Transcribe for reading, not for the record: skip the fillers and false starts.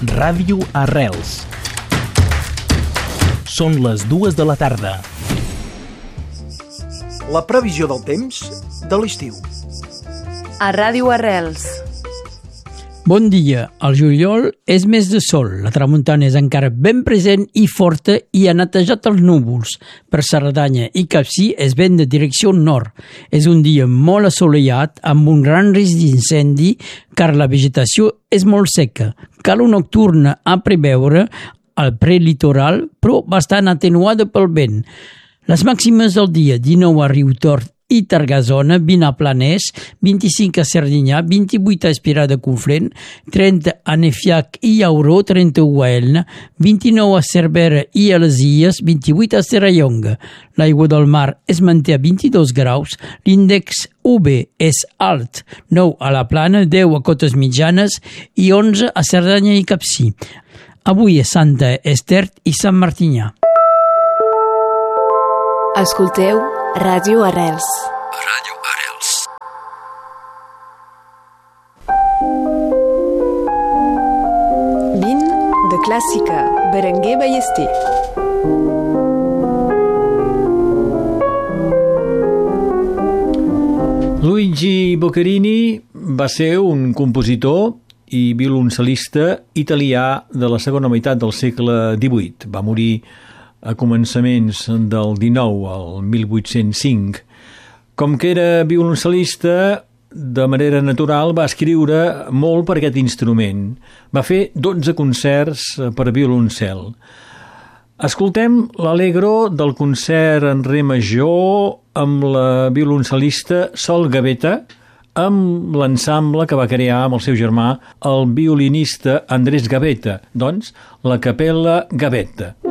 Ràdio Arrels. Són les 2 de la tarda. La previsió del temps de l'estiu. A Ràdio Arrels. Bon dia. El juliol és mes de sol. La tramuntana és encara ben present i forta i ha netejat els núvols. Per Cerdanya i Capcir és vent de direcció nord. És un dia molt assolellat amb un gran risc d'incendi car la vegetació és molt seca. Calor nocturna a preveure al prelitoral, però bastant atenuada pel vent. Les màximes del dia: 19 a Riutort i Tarragona, 20 a Planès, 25 a Serdinyà, 28 a Espirà de Conflent, 30 a Nefiac i Auró, 31 a Elna, 29 a Cervera i a les Illes, 28 a Serrallonga. L'aigua del mar es manté a 22 graus, l'índex UV és alt, 9 a la Plana, 10 a Cotes Mitjanes i 11 a Cerdanya i Capcir. Avui és Santa Esther i Sant Martinyà. Escolteu Ràdio Arrels. Ràdio Arrels. Vin de Clàssica, Berenguer Ballester. Luigi Boccherini va ser un compositor i violoncel·lista italià de la segona meitat del segle XVIII. Va morir a començaments del XIX, al 1805. Com que era violoncel·lista, de manera natural va escriure molt per aquest instrument. Va fer 12 concerts per violoncel. Escoltem l'Allegro del concert en re major amb la violoncel·lista Sol Gavetta, amb l'ensemble que va crear amb el seu germà, el violinista Andrés Gavetta, doncs la Capella Gavetta.